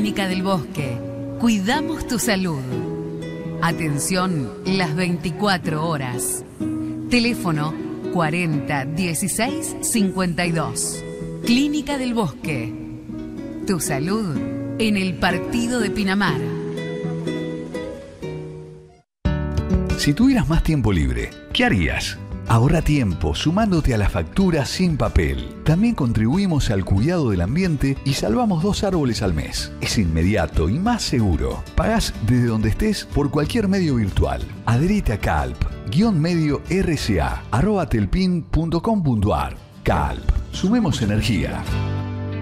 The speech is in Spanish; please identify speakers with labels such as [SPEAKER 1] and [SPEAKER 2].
[SPEAKER 1] Clínica del Bosque. Cuidamos tu salud. Atención las 24 horas. Teléfono 40 16 52. Clínica del Bosque. Tu salud en el partido de Pinamar.
[SPEAKER 2] Si tuvieras más tiempo libre, ¿qué harías? Ahorra tiempo sumándote a la factura sin papel. También contribuimos al cuidado del ambiente y salvamos 2 árboles al mes. Es inmediato y más seguro. Pagás desde donde estés por cualquier medio virtual. Adherite a Calp, _medio RCA, @telpin.com.ar. Calp. Sumemos energía.